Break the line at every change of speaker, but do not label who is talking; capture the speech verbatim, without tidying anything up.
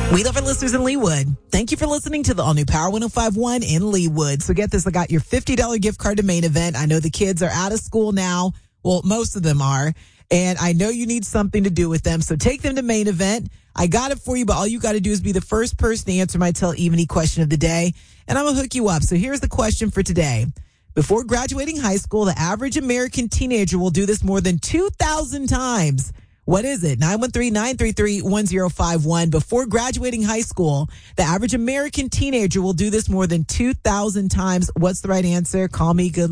We love our listeners in Leawood. Thank you for listening to the all-new Power one oh five point one in Leawood. So get this, I got your fifty dollars gift card to Main Event. I know the kids are out of school now. Well, most of them are. And I know you need something to do with them. So take them to Main Event. I got it for you, but all you got to do is be the first person to answer my Tell Evany question of the day. And I'm going to hook you up. So here's the question for today. Before graduating high school, the average American teenager will do this more than two thousand times. What is it? nine one three, nine three three, one oh five one. Before graduating high school, the average American teenager will do this more than two thousand times. What's the right answer? Call me. Good